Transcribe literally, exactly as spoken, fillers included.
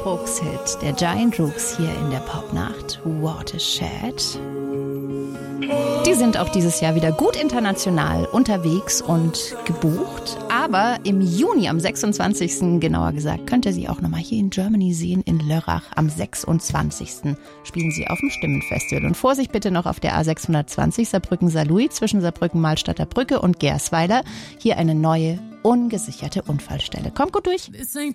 Nachwuchshit der Giant Rooks hier in der Popnacht, Watershed. Die sind auch dieses Jahr wieder gut international unterwegs und gebucht. Aber im Juni, am sechsundzwanzigsten genauer gesagt, könnt ihr sie auch nochmal hier in Germany sehen, in Lörrach. Am sechsundzwanzigsten spielen sie auf dem Stimmenfestival. Und Vorsicht bitte noch auf der A sechshundertzwanzig Saarbrücken-Saarlouis zwischen Saarbrücken-Malstadter Brücke und Gersweiler. Hier eine neue, ungesicherte Unfallstelle. Kommt gut durch. This ain't